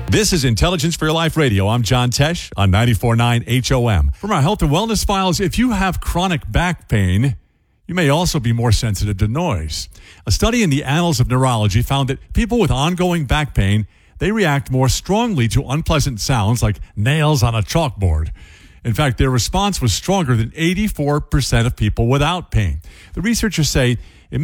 This is Intelligence for Your Life Radio. I'm John Tesh on 94.9 HOM. From our health and wellness files, if you have chronic back pain, you may also be more sensitive to noise. A study in the Annals of Neurology found that people with ongoing back pain, they react more strongly to unpleasant sounds like nails on a chalkboard. In fact, their response was stronger than 84% of people without pain. The researchers say